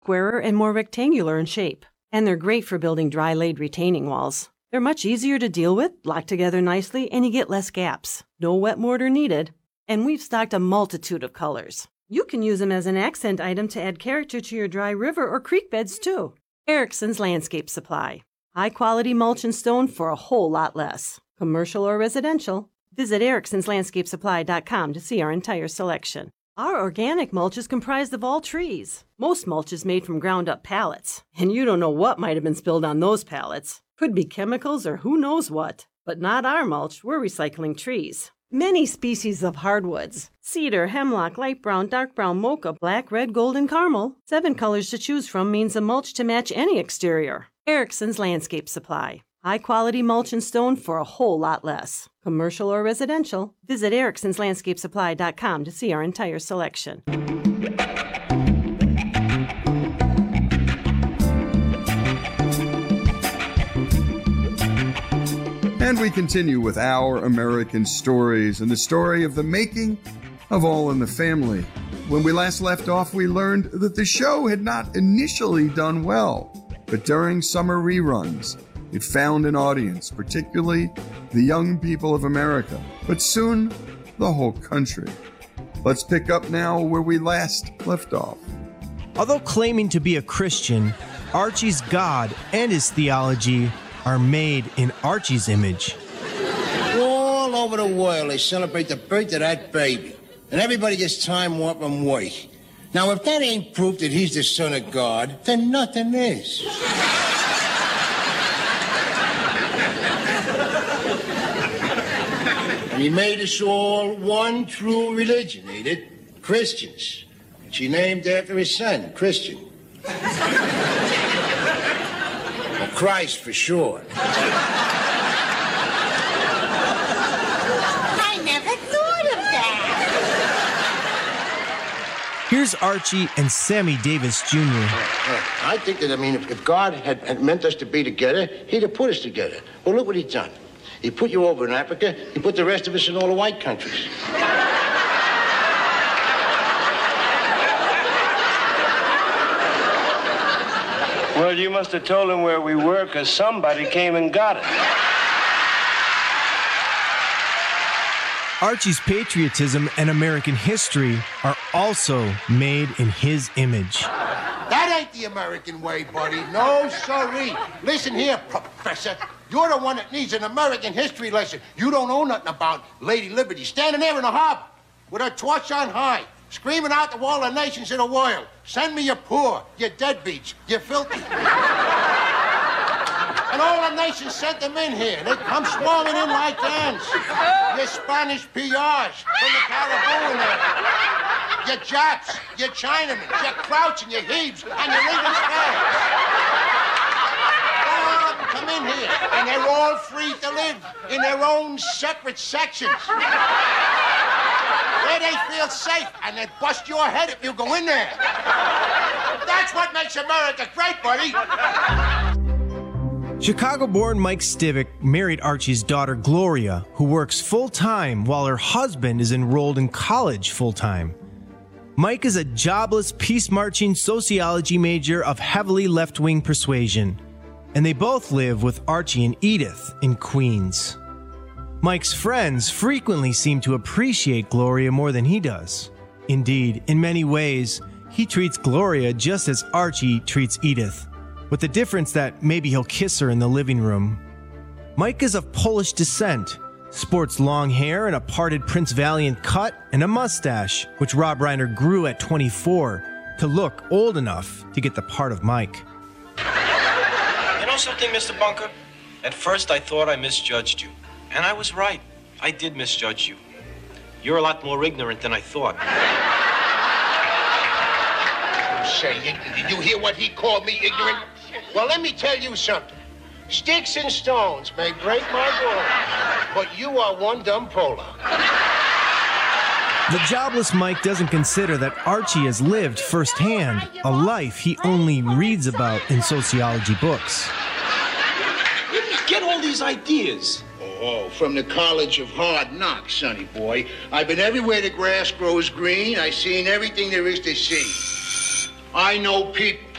squarer and more rectangular in shape. And they're great for building dry-laid retaining walls. They're much easier to deal with, lock together nicely, and you get less gaps. No wet mortar needed. And we've stocked a multitude of colors. You can use them as an accent item to add character to your dry river or creek beds, too. Erickson's Landscape Supply. High-quality mulch and stone for a whole lot less. Commercial or residential. Visit ericksonslandscapesupply.com to see our entire selection. Our organic mulch is comprised of all trees. Most mulch is made from ground-up pallets, and you don't know what might have been spilled on those pallets. Could be chemicals or who knows what. But not our mulch, we're recycling trees. Many species of hardwoods. Cedar, hemlock, light brown, dark brown, mocha, black, red, gold, and caramel. 7 colors to choose from means a mulch to match any exterior. Erickson's Landscape Supply. High-quality mulch and stone for a whole lot less. Commercial or residential. Visit ericksonslandscapesupply.com to see our entire selection. And we continue with Our American Stories and the story of the making of All in the Family. When we last left off, we learned that the show had not initially done well, but during summer reruns, it found an audience, particularly the young people of America, but soon the whole country. Let's pick up now where we last left off. Although claiming to be a Christian, Archie's God and his theology are made in Archie's image. All over the world, they celebrate the birth of that baby. And everybody gets time warp and work. Now, if that ain't proof that he's the son of God, then nothing is. And he made us all one true religion, ain't it? Christians. Which he named after his son, Christian. Or Christ, for short. I never thought of that. Here's Archie and Sammy Davis Jr. I think that, if God had meant us to be together, he'd have put us together. Well, look what he's done. He put you over in Africa, he put the rest of us in all the white countries. Well, you must have told him where we were, because somebody came and got it. Archie's patriotism and American history are also made in his image. That ain't the American way, buddy. No, sorry. Listen here, Professor. You're the one that needs an American history lesson. You don't know nothing about Lady Liberty standing there in the harbor with her torch on high, screaming out to all the nations of the world, send me your poor, your deadbeats, your filthy. And all the nations sent them in here. They come swarming in like ants. Your Spanish PRs from the Caribbean area. Your Japs, your Chinamen, your Crouch and your Heaves, and your Lincoln Spags. All of them come in here, and they're all free to live in their own separate sections. Where they feel safe, and they bust your head if you go in there. That's what makes America great, buddy. Chicago-born Mike Stivic married Archie's daughter Gloria, who works full-time while her husband is enrolled in college full-time. Mike is a jobless, peace-marching sociology major of heavily left-wing persuasion, and they both live with Archie and Edith in Queens. Mike's friends frequently seem to appreciate Gloria more than he does. Indeed, in many ways, he treats Gloria just as Archie treats Edith, with the difference that maybe he'll kiss her in the living room. Mike is of Polish descent, sports long hair and a parted Prince Valiant cut and a mustache, which Rob Reiner grew at 24 to look old enough to get the part of Mike. You know something, Mr. Bunker? At first I thought I misjudged you. And I was right. I did misjudge you. You're a lot more ignorant than I thought. Say, did you hear what he called me ignorant? Well, let me tell you something. Sticks and stones may break my bones, but you are one dumb polo. The jobless Mike doesn't consider that Archie has lived firsthand a life he only reads about in sociology books. Where do you get all these ideas? Oh, from the College of Hard Knocks, sonny boy. I've been everywhere the grass grows green. I've seen everything there is to see. I know people.